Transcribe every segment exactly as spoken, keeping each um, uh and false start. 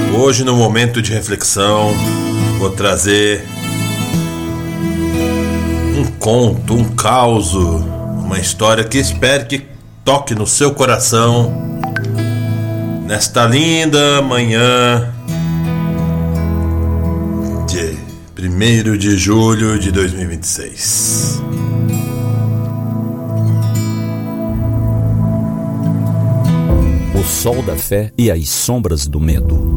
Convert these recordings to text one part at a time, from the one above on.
Hoje, no momento de reflexão, vou trazer um conto, um causo, uma história que espero que toque no seu coração nesta linda manhã de primeiro de julho de dois mil e vinte e seis. O sol da fé e as sombras do medo.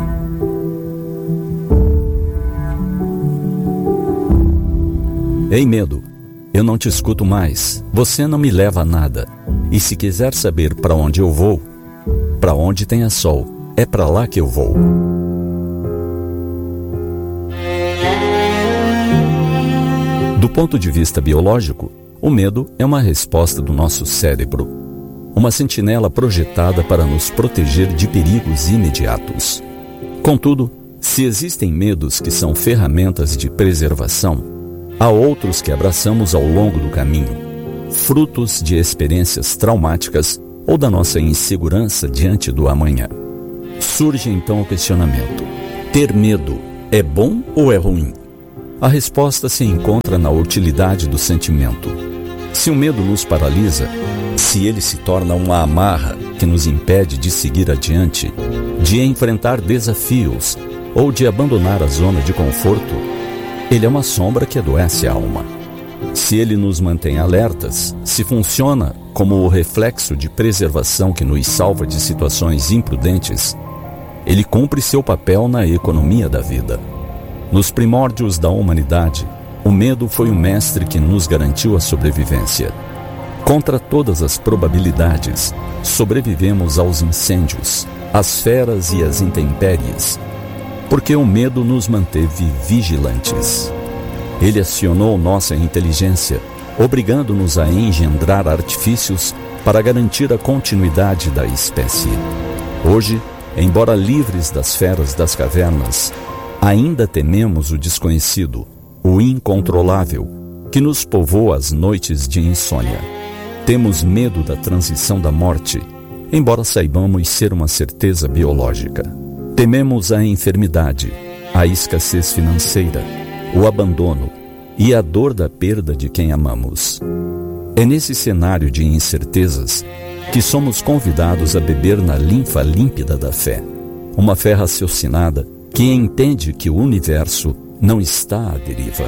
Ei, medo, eu não te escuto mais. Você não me leva a nada. E se quiser saber para onde eu vou, para onde tenha sol, é para lá que eu vou. Do ponto de vista biológico, o medo é uma resposta do nosso cérebro, uma sentinela projetada para nos proteger de perigos imediatos. Contudo, se existem medos que são ferramentas de preservação, há outros que abraçamos ao longo do caminho, frutos de experiências traumáticas ou da nossa insegurança diante do amanhã. Surge então o questionamento: ter medo é bom ou é ruim? A resposta se encontra na utilidade do sentimento. Se o medo nos paralisa, se ele se torna uma amarra que nos impede de seguir adiante, de enfrentar desafios ou de abandonar a zona de conforto, ele é uma sombra que adoece a alma. Se ele nos mantém alertas, se funciona como o reflexo de preservação que nos salva de situações imprudentes, ele cumpre seu papel na economia da vida. Nos primórdios da humanidade, o medo foi o mestre que nos garantiu a sobrevivência. Contra todas as probabilidades, sobrevivemos aos incêndios, às feras e às intempéries, porque o medo nos manteve vigilantes. Ele acionou nossa inteligência, obrigando-nos a engendrar artifícios para garantir a continuidade da espécie. Hoje, embora livres das feras das cavernas, ainda tememos o desconhecido, o incontrolável, que nos povoa as noites de insônia. Temos medo da transição da morte, embora saibamos ser uma certeza biológica. Tememos a enfermidade, a escassez financeira, o abandono e a dor da perda de quem amamos. É nesse cenário de incertezas que somos convidados a beber na linfa límpida da fé, uma fé raciocinada que entende que o universo não está à deriva.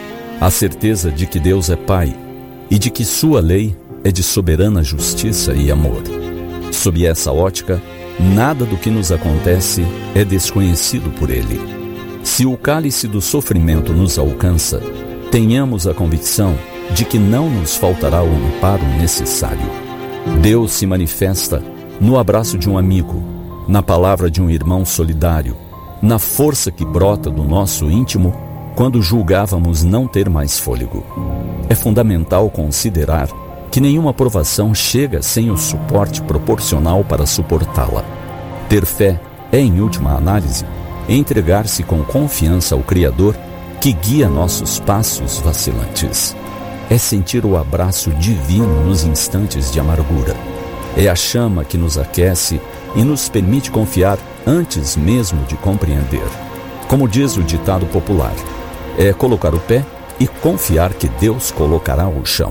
A certeza de que Deus é Pai e de que sua lei é de soberana justiça e amor. Sob essa ótica, nada do que nos acontece é desconhecido por Ele. Se o cálice do sofrimento nos alcança, tenhamos a convicção de que não nos faltará o amparo necessário. Deus se manifesta no abraço de um amigo, na palavra de um irmão solidário, na força que brota do nosso íntimo quando julgávamos não ter mais fôlego. É fundamental considerar que nenhuma provação chega sem o suporte proporcional para suportá-la. Ter fé é, em última análise, entregar-se com confiança ao Criador que guia nossos passos vacilantes. É sentir o abraço divino nos instantes de amargura. É a chama que nos aquece e nos permite confiar antes mesmo de compreender. Como diz o ditado popular, é colocar o pé e confiar que Deus colocará o chão.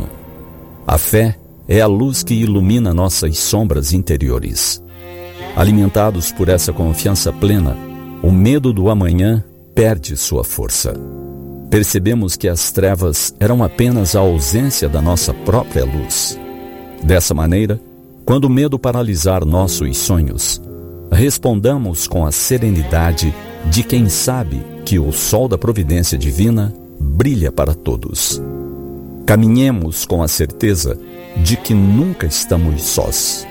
A fé é a luz que ilumina nossas sombras interiores. Alimentados por essa confiança plena, o medo do amanhã perde sua força. Percebemos que as trevas eram apenas a ausência da nossa própria luz. Dessa maneira, quando o medo paralisar nossos sonhos, respondamos com a serenidade de quem sabe que o sol da providência divina brilha para todos. Caminhemos com a certeza de que nunca estamos sós.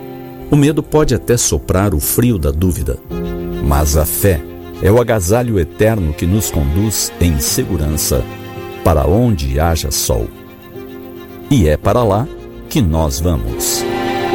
O medo pode até soprar o frio da dúvida, mas a fé é o agasalho eterno que nos conduz em segurança para onde haja sol. E é para lá que nós vamos.